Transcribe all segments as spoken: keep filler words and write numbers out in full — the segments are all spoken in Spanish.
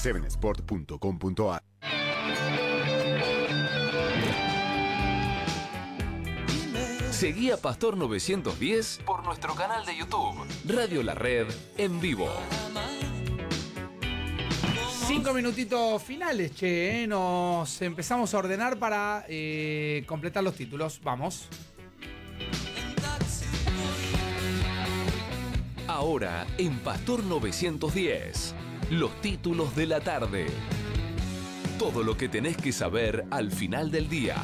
seven sport punto com punto a r. Seguí a Pastor novecientos diez por nuestro canal de YouTube, Radio La Red en vivo. Cinco minutitos finales, che, ¿eh? Nos empezamos a ordenar para eh, completar los títulos. Vamos. Ahora en Pastor novecientos diez, los títulos de la tarde. Todo lo que tenés que saber al final del día.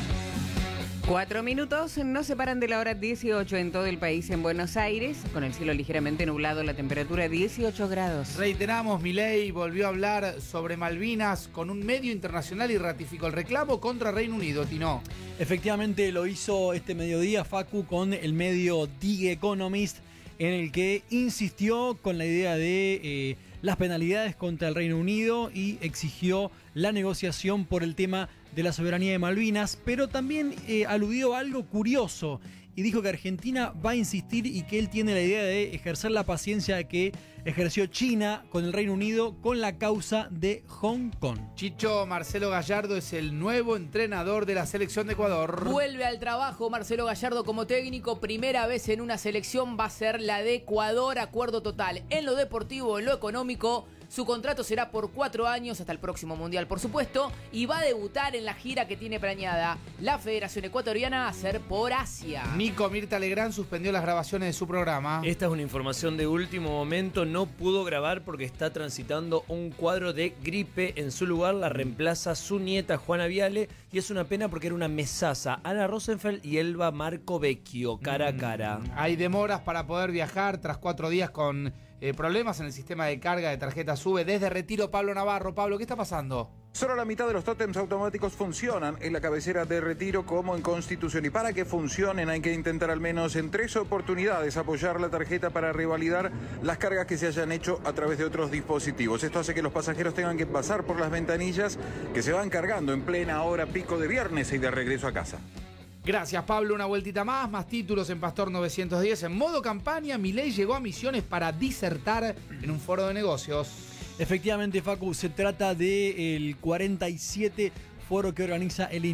Cuatro minutos nos separan de la hora dieciocho en todo el país. En Buenos Aires, con el cielo ligeramente nublado, la temperatura dieciocho grados. Reiteramos, Milei volvió a hablar sobre Malvinas con un medio internacional y ratificó el reclamo contra Reino Unido, Tino. Efectivamente lo hizo este mediodía, Facu, con el medio The Economist, en el que insistió con la idea de eh, las penalidades contra el Reino Unido y exigió la negociación por el tema de la soberanía de Malvinas, pero también eh, aludió a algo curioso y dijo que Argentina va a insistir y que él tiene la idea de ejercer la paciencia que ejerció China con el Reino Unido con la causa de Hong Kong. Chicho, Marcelo Gallardo es el nuevo entrenador de la selección de Ecuador. Vuelve al trabajo Marcelo Gallardo como técnico, primera vez en una selección, va a ser la de Ecuador, acuerdo total en lo deportivo, en lo económico. Su contrato será por cuatro años hasta el próximo Mundial, por supuesto, y va a debutar en la gira que tiene planeada la Federación Ecuatoriana a hacer por Asia. Nico Mirta Legrand suspendió las grabaciones de su programa. Esta es una información de último momento, no pudo grabar porque está transitando un cuadro de gripe. En su lugar la reemplaza su nieta Juana Viale y es una pena porque era una mesaza. Ana Rosenfeld y Elba Marco Vecchio, cara a cara. Mm, hay demoras para poder viajar tras cuatro días con eh, problemas en el sistema de carga de tarjetas SUBE. Desde Retiro, Pablo Navarro. Pablo, ¿qué está pasando? Solo la mitad de los tótems automáticos funcionan en la cabecera de Retiro como en Constitución. Y para que funcionen hay que intentar al menos en tres oportunidades apoyar la tarjeta para revalidar las cargas que se hayan hecho a través de otros dispositivos. Esto hace que los pasajeros tengan que pasar por las ventanillas que se van cargando en plena hora pico de viernes y de regreso a casa. Gracias, Pablo. Una vueltita más, más títulos en Pastor novecientos diez. En modo campaña, Milei llegó a Misiones para disertar en un foro de negocios. Efectivamente, Facu, se trata del cuarenta y siete foro que organiza el